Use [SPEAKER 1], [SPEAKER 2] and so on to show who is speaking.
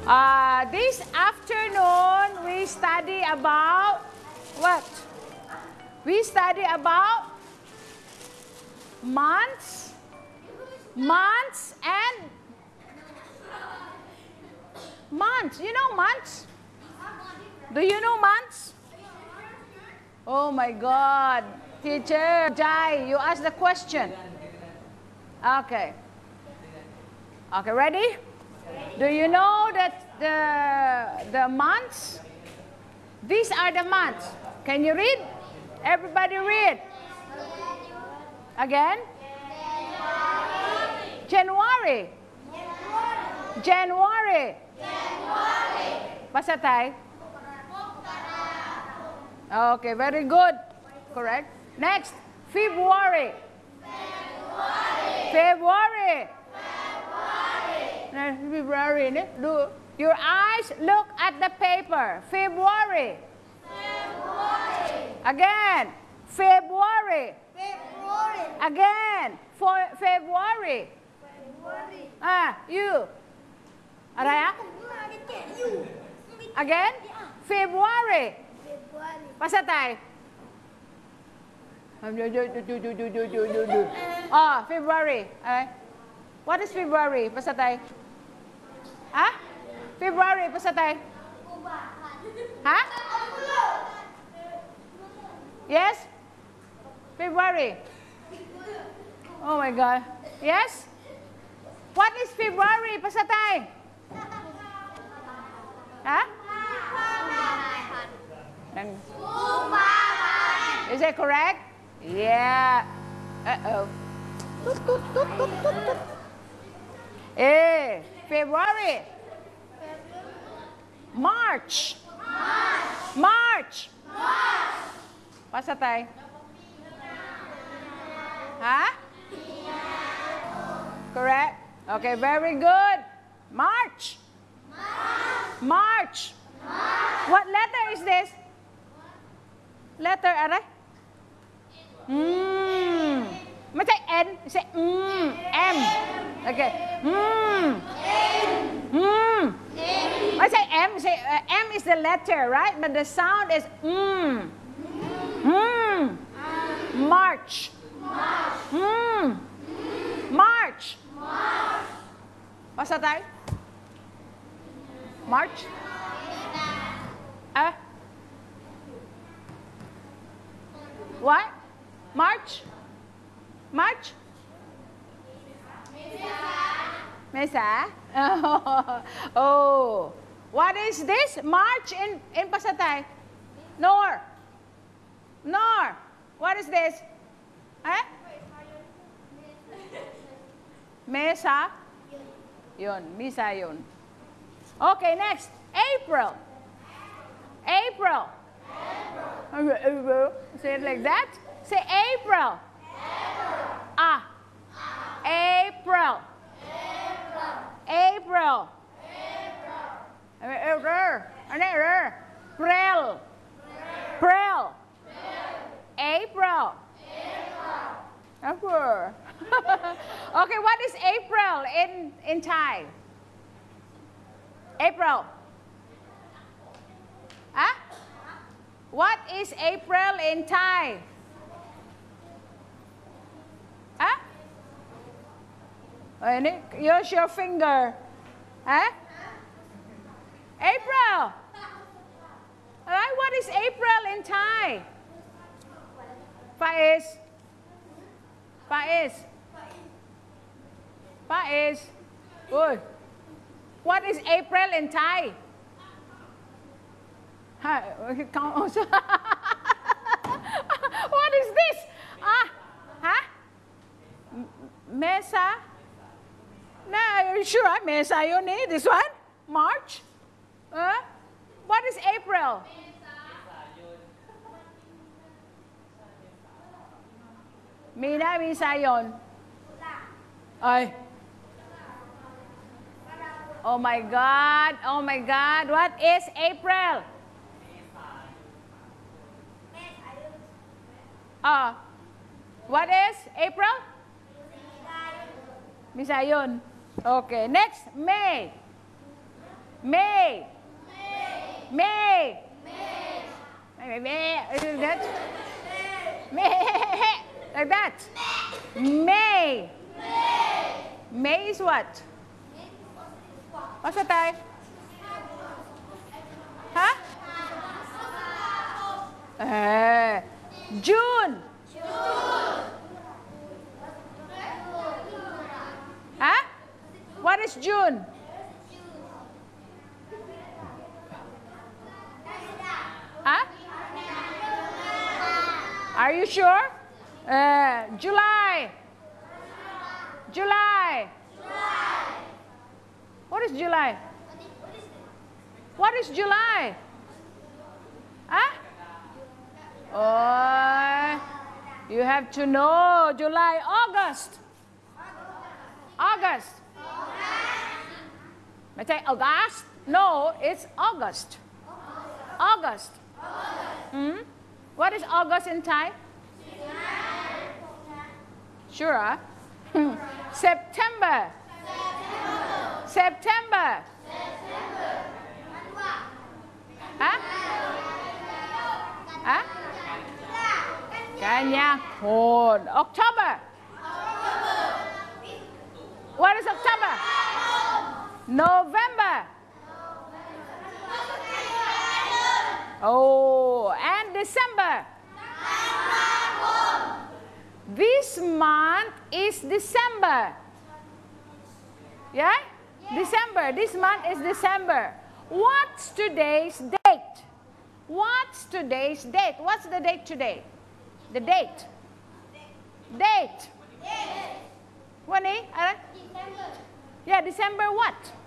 [SPEAKER 1] This afternoon, we study about what? We study about months and months. You know months? Do you know months? Oh my God. Teacher Jai, you ask the question. Okay. Okay, ready? Do you know that the months? These are the months. Can you read? Everybody read. Again? January. January. Basa tayo? Okay, very good. Correct. Next, February. February. February. Do your eyes look at the paper. February. Again. February. Again. For February. You. Araya? Again. February. Basa tayo. February. What is February? Basa tayo. February. Basa tayo. Yes? February. Oh my God. Yes? What is February? Basa tayo. Is that correct? Yeah. February. March. March. Basa tayo. Correct? Okay, very good. March. March. What letter is this? Letter, aray? Say N, say M. Okay. I say M, say M is the letter, right? But the sound is March. March. Basa tayo? March? What? March? March? Mesa? Oh. What is this? March in Pasatay? Nor. What is this? Mesa? Yun. Misa yun. Okay, next. April. April. Say it like that. Say April. April. April. April. April. Okay, what is April in Thai? April. What is April in Thai? Use your finger. April. Alright, what is April in Thai? Faiz. Good. What is April in Thai? What is this? Mesa? No, are you sure? Mesa, you need this one? March? What is April? Mina, Misa yun. Ay. Oh my God. Oh my God. What is April? What is April? Misa yun. Okay. Next, May. May. May. May. Like that. May. Like that. May. May is what? What's the time? Huh? June. Huh? What is June? Huh? Are you sure? July. July. What is July? What is July? Huh? Oh, you have to know. July, August. August. I say August? No, it's August. August. Hmm? What is August in Thai? Sure. Huh? September. September. Huh? Huh? Kanya. October. What is October? November. Oh, and December. This month is December. Yeah? December. This month is December. What's today's date? What's today's date? What's the date today? The date. Date. When? December. Yeah, December what?